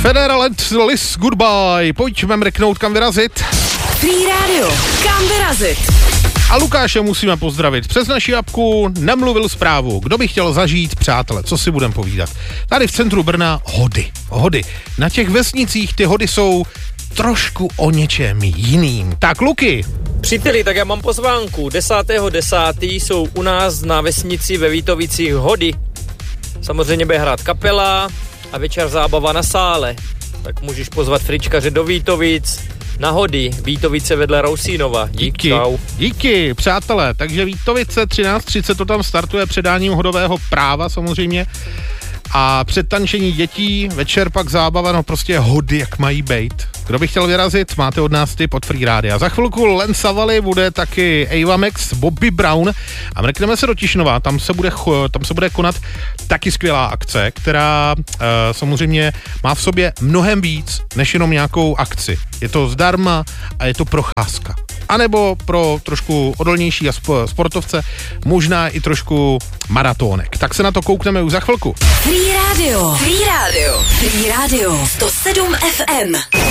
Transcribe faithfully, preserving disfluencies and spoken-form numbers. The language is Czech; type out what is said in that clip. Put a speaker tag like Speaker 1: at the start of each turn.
Speaker 1: Federa Let Lis Goodbye. Pojďme mrknout, kam vyrazit.
Speaker 2: Free Radio, kam vyrazit?
Speaker 1: A Lukáše musíme pozdravit. Přes naši apku nemluvil zprávu. Kdo by chtěl zažít, přátelé, co si budem povídat. Tady v centru Brna hody. Hody. Na těch vesnicích ty hody jsou trošku o něčem jiným. Tak, Luky.
Speaker 3: Příteli, tak já mám pozvánku. desátého desátého jsou u nás na vesnici ve Vítovicích hody. Samozřejmě bude hrát kapela a večer zábava na sále. Tak můžeš pozvat fričkaře do Vítovic na hody. Vítovice vedle Rousínova. Dík,
Speaker 1: Díky.
Speaker 3: čau.
Speaker 1: Díky, přátelé. Takže Vítovice třináct třicet to tam startuje předáním hodového práva samozřejmě. A předtančení dětí, večer pak zábava, no prostě hody, jak mají bejt. Kdo by chtěl vyrazit, máte od nás tip od Free Rádia. Za chvilku Len Savali, bude taky Ava Max, Bobby Brown a mrkneme se do Tišnova, tam se bude, tam se bude konat taky skvělá akce, která e, samozřejmě má v sobě mnohem víc, než jenom nějakou akci. Je to zdarma a je to procházka. A nebo pro trošku odolnější sportovce, možná i trošku maratónek. Tak se na to koukneme už za chvilku.
Speaker 2: Free Radio, Free Radio, Free Radio, sto sedm F M.